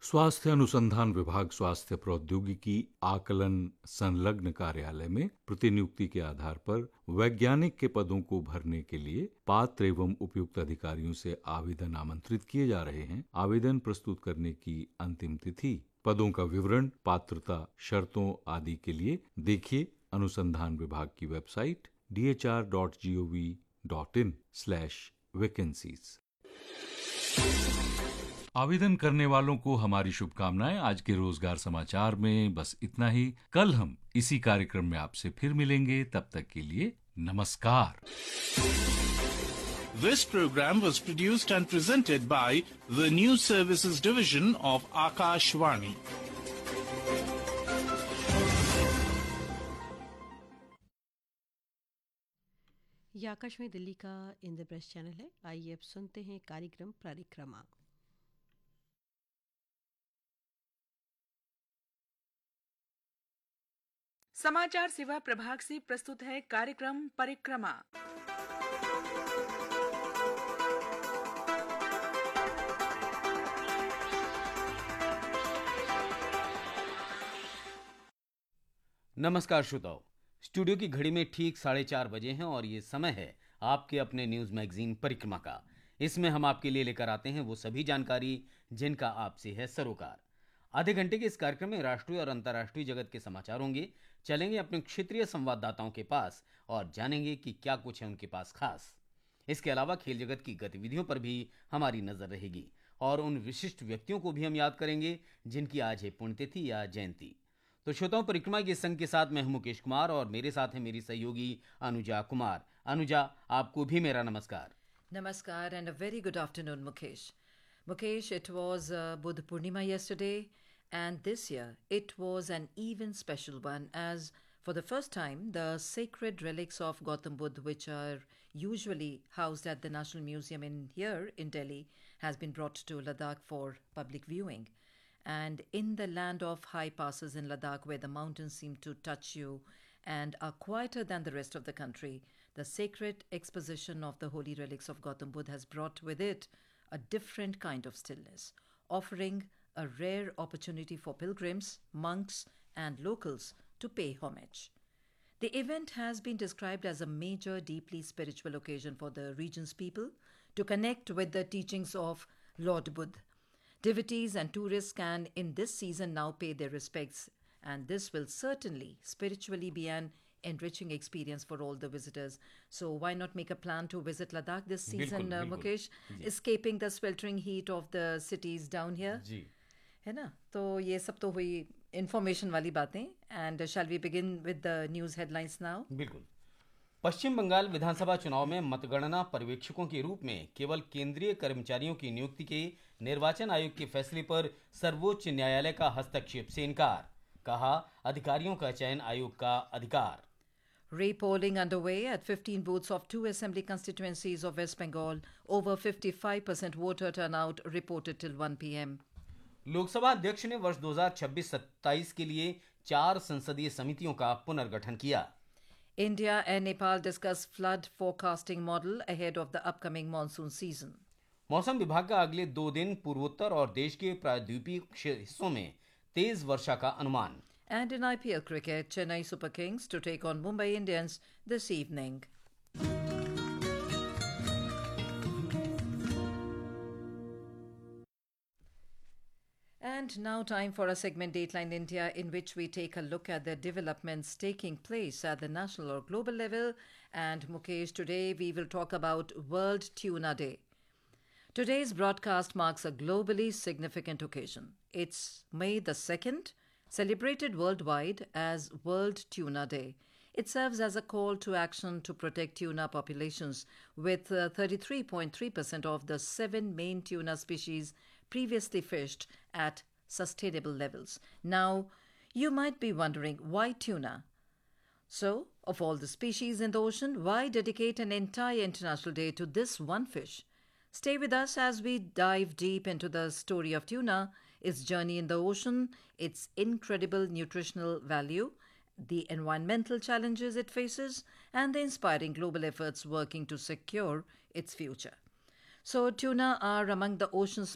स्वास्थ्य अनुसंधान विभाग स्वास्थ्य प्रौद्योगिकी आकलन संलग्न कार्यालय में प्रतिनियुक्ति के आधार पर वैज्ञानिक के पदों को भरने के लिए पात्र एवं उपयुक्त अधिकारियों से आवेदन आमंत्रित किए जा रहे हैं। आवेदन प्रस्तुत करने की अंतिम तिथि, पदों का विवरण, पात्रता, शर्तों आदि के लिए देखिए अनुसंधान विभाग की वेबसाइट dhr.gov.in/vacancies। आवेदन करने वालों को हमारी शुभकामनाएं। आज के रोजगार समाचार में बस इतना ही। कल हम इसी कार्यक्रम में आपसे फिर मिलेंगे। तब तक के लिए नमस्कार। This program was produced and presented by the News Services Division of Akashvani. ये आकाशवाणी दिल्ली का इंद्रप्रस्थ चैनल है। आइए अब सुनते हैं कार्यक्रम परिक्रमा। समाचार सेवा प्रभाग से प्रस्तुत है कार्यक्रम परिक्रमा। नमस्कार श्रोताओ, स्टूडियो की घड़ी में ठीक 4:30 बजे हैं और ये समय है आपके अपने न्यूज मैगजीन परिक्रमा का। इसमें हम आपके लिए लेकर आते हैं वो सभी जानकारी जिनका आपसे है सरोकार। आधे घंटे के इस कार्यक्रम में राष्ट्रीय और अंतर्राष्ट्रीय जगत के समाचार होंगे। चलेंगे अपने क्षेत्रीय संवाददाताओं के पास और जानेंगे कि क्या कुछ है उनके पास खास। इसके अलावा खेल जगत की गतिविधियों पर भी हमारी नजर रहेगी और उन विशिष्ट व्यक्तियों को भी हम याद करेंगे जिनकी आज है पुण्यतिथि या जयंती। तो श्रोताओं, परिक्रमा के संग के साथ मैं हूं मुकेश कुमार और मेरे साथ है मेरी सहयोगी अनुजा कुमार। अनुजा, आपको भी मेरा नमस्कार। Namaskar and a very good afternoon, Mukesh. Mukesh, it was Buddha Purnima yesterday, and this year it was an even special one as for the first time the sacred relics of Gautam Buddha, which are usually housed at the National Museum here in Delhi, has been brought to Ladakh for public viewing. And in the land of high passes in Ladakh, where the mountains seem to touch you and are quieter than the rest of the country, the sacred exposition of the holy relics of Gautam Buddha has brought with it a different kind of stillness, offering a rare opportunity for pilgrims, monks, and locals to pay homage. The event has been described as a major, deeply spiritual occasion for the region's people to connect with the teachings of Lord Buddha. Devotees and tourists can, in this season, now pay their respects, and this will certainly spiritually be an enriching experience for all the visitors. So why not make a plan to visit Ladakh this season, बिल्कुल। Mukesh, escaping the sweltering heat of the cities down here? जी, है ना? तो ये सब तो हुई information वाली बातें। And shall we begin with the news headlines now? बिल्कुल। पश्चिम बंगाल विधानसभा चुनाव में मतगणना पर्यवेक्षकों के रूप में केवल केंद्रीय कर्मचारियों की नियुक्ति के निर्वाचन आयोग के फैसले पर सर्वोच्च न्यायालय का हस्तक्षेप से इनकार। कहा, अधिकारियों का चयन आयोग का अधिकार। Repolling underway at 15 booths of 2 assembly constituencies of West Bengal. Over 55% voter turnout reported till 1 p.m. Lok Sabha अध्यक्ष ने वर्ष 2026-27 के लिए 4 संसदीय समितियों का पुनर्गठन किया। India and Nepal discuss flood forecasting model ahead of the upcoming monsoon season. मौसम विभाग का अगले 2 दिन पूर्वोत्तर और देश के प्रायद्वीपीय हिस्सों में तेज वर्षा का अनुमान। And in IPL cricket, Chennai Super Kings to take on Mumbai Indians this evening. And now time for a segment Dateline India, in which we take a look at the developments taking place at the national or global level. And Mukesh, today we will talk about World Tuna Day. Today's broadcast marks a globally significant occasion. It's May the 2nd, celebrated worldwide as World Tuna Day. It serves as a call to action to protect tuna populations, with 33.3% of the 7 main tuna species previously fished at sustainable levels. Now, you might be wondering, why tuna? So, of all the species in the ocean, why dedicate an entire international day to this one fish? Stay with us as we dive deep into the story of tuna, its journey in the ocean, its incredible nutritional value, the environmental challenges it faces, and the inspiring global efforts working to secure its future. So, tuna are among the ocean's